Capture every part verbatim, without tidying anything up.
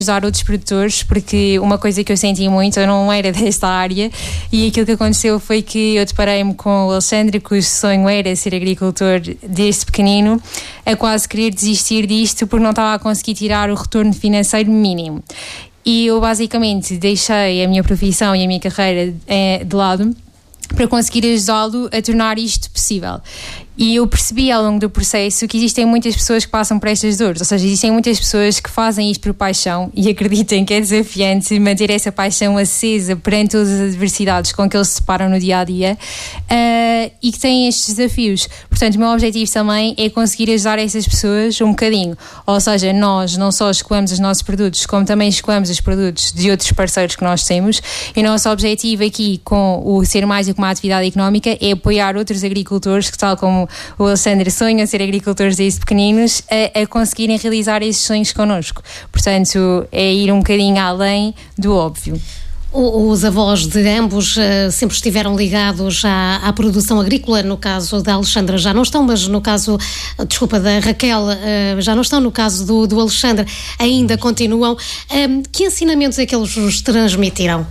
ajudar outros produtores, porque uma coisa que eu senti muito, eu não era desta área, e aquilo que aconteceu foi que eu deparei-me com o Alexandre, cujo sonho era ser agricultor desde pequenino, a quase querer desistir disto porque não estava a conseguir tirar o retorno financeiro mínimo. E eu basicamente deixei a minha profissão e a minha carreira eh, de lado para conseguir ajudá-lo a tornar isto possível. E eu percebi ao longo do processo que existem muitas pessoas que passam por estas dores, ou seja, existem muitas pessoas que fazem isto por paixão, e acreditem que é desafiante manter essa paixão acesa perante todas as adversidades com que eles se deparam no dia-a-dia, uh, e que têm estes desafios. Portanto, o meu objetivo também é conseguir ajudar essas pessoas um bocadinho, ou seja, nós não só escoamos os nossos produtos, como também escoamos os produtos de outros parceiros que nós temos, e o nosso objetivo aqui com o Ser Mais do que uma atividade económica é apoiar outros agricultores que, tal como o Alexandre sonha ser agricultores desde pequeninos, a, a conseguirem realizar esses sonhos connosco. Portanto, é ir um bocadinho além do óbvio. Os avós de ambos uh, sempre estiveram ligados à, à produção agrícola. No caso da Alexandra já não estão, mas no caso, desculpa, da Raquel uh, já não estão. No caso do, do Alexandre ainda continuam. Um, que ensinamentos é que eles vos transmitiram?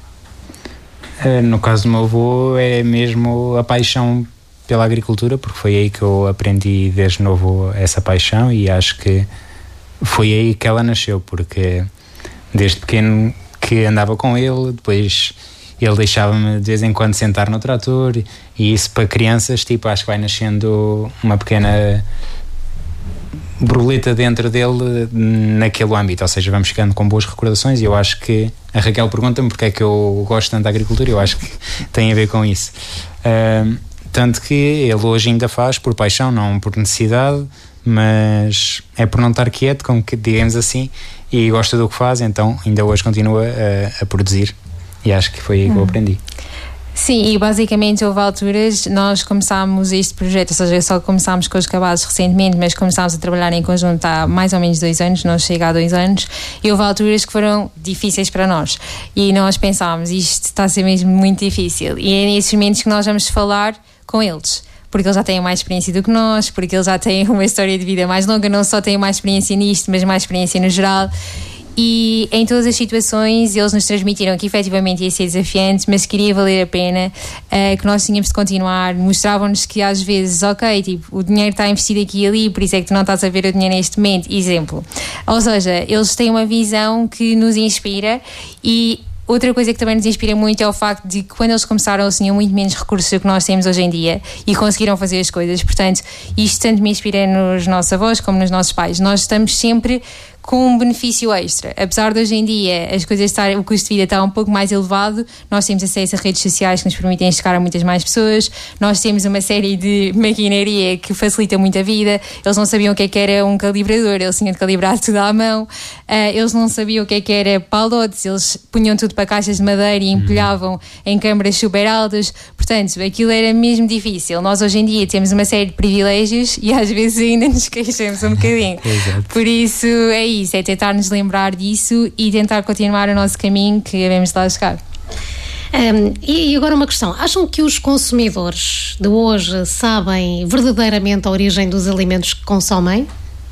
Uh, no caso do meu avô é mesmo a paixão pela agricultura, porque foi aí que eu aprendi desde novo essa paixão, e acho que foi aí que ela nasceu, porque desde pequeno que andava com ele, depois ele deixava-me de vez em quando sentar no trator, e isso para crianças, tipo, acho que vai nascendo uma pequena borboleta dentro dele naquele âmbito, ou seja, vamos ficando com boas recordações, e eu acho que a Raquel pergunta-me porque é que eu gosto tanto da agricultura, eu acho que tem a ver com isso. Uh, tanto que ele hoje ainda faz por paixão, não por necessidade, mas é por não estar quieto, como que, digamos assim, e gosta do que faz, então ainda hoje continua a, a produzir, e acho que foi aí que hum. eu aprendi. Sim, e basicamente houve alturas, nós começámos este projeto, ou seja, só começámos com os cabazes recentemente, mas começámos a trabalhar em conjunto há mais ou menos dois anos, não chega a dois anos, e houve alturas que foram difíceis para nós, e nós pensámos, isto está a ser mesmo muito difícil, e é nesses momentos que nós vamos falar com eles, porque eles já têm mais experiência do que nós, porque eles já têm uma história de vida mais longa, não só têm mais experiência nisto, mas mais experiência no geral. E em todas as situações eles nos transmitiram que efetivamente ia ser desafiante, mas queria valer a pena, uh, que nós tínhamos de continuar. Mostravam-nos que às vezes, ok, tipo, o dinheiro está investido aqui e ali, por isso é que tu não estás a ver o dinheiro neste momento, exemplo. Ou seja, eles têm uma visão que nos inspira. E outra coisa que também nos inspira muito é o facto de que quando eles começaram eles tinham muito menos recursos do que nós temos hoje em dia e conseguiram fazer as coisas. Portanto, isto tanto me inspira nos nossos avós como nos nossos pais. Nós estamos sempre com um benefício extra. Apesar de hoje em dia as coisas estarem, o custo de vida está um pouco mais elevado, nós temos acesso a redes sociais que nos permitem chegar a muitas mais pessoas, nós temos uma série de maquinaria que facilita muito a vida. Eles não sabiam o que é que era um calibrador, eles tinham de calibrar tudo à mão, uh, eles não sabiam o que é que era palotes, eles punham tudo para caixas de madeira e empilhavam em câmaras super altas. Portanto, aquilo era mesmo difícil. Nós hoje em dia temos uma série de privilégios e às vezes ainda nos queixamos um bocadinho. Por isso é isso, é tentar nos lembrar disso e tentar continuar o nosso caminho, que devemos lá chegar. Um, e agora uma questão, acham que os consumidores de hoje sabem verdadeiramente a origem dos alimentos que consomem?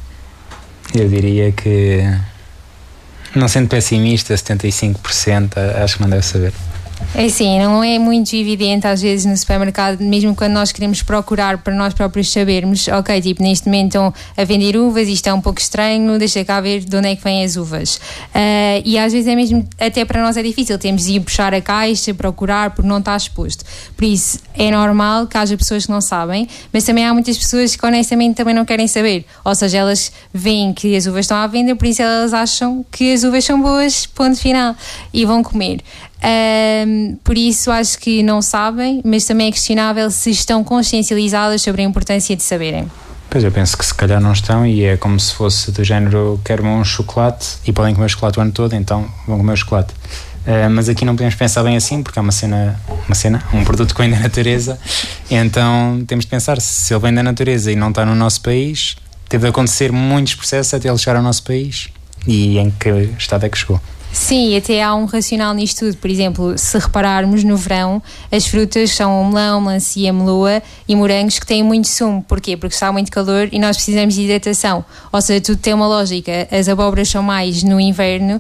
Eu diria que, não sendo pessimista, setenta e cinco por cento acho que não deve saber. É assim, não é muito evidente às vezes no supermercado, mesmo quando nós queremos procurar para nós próprios sabermos, ok, tipo, neste momento estão a vender uvas, isto é um pouco estranho, deixa cá ver de onde é que vêm as uvas. Uh, e às vezes é mesmo, até para nós é difícil, temos de ir puxar a caixa, procurar, porque não está exposto. Por isso, é normal que haja pessoas que não sabem, mas também há muitas pessoas que honestamente também não querem saber. Ou seja, elas veem que as uvas estão à venda, por isso elas acham que as uvas são boas, ponto final, e vão comer. Um, por isso acho que não sabem, mas também é questionável se estão consciencializadas sobre a importância de saberem. Pois, eu penso que se calhar não estão, e é como se fosse do género, quero um chocolate e podem comer chocolate o ano todo, então vão comer o chocolate. Uh, mas aqui não podemos pensar bem assim, porque é uma cena, uma cena, um produto que vem da natureza, então temos de pensar, se ele vem da natureza e não está no nosso país, teve de acontecer muitos processos até ele chegar ao nosso país, e em que estado é que chegou. Sim, até há um racional nisto tudo. Por exemplo, se repararmos no verão, as frutas são o melão, melancia, meloa e morangos que têm muito sumo. Porquê? Porque está muito calor e nós precisamos de hidratação. Ou seja, tudo tem uma lógica. As abóboras são mais no inverno